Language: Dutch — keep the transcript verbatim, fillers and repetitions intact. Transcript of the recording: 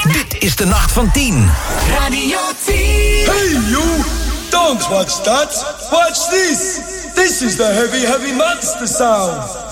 Dit is de nacht van tien. Radio tien. Hey you! Don't watch that! Watch this! This is the heavy, heavy monster sound!